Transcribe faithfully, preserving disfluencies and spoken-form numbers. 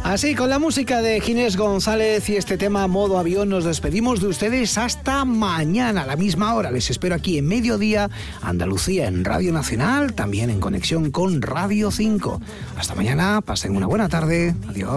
Así, con la música de Ginés González y este tema Modo Avión, nos despedimos de ustedes hasta mañana a la misma hora. Les espero aquí en Mediodía, Andalucía, en Radio Nacional, también en conexión con Radio cinco. Hasta mañana, pasen una buena tarde. Adiós.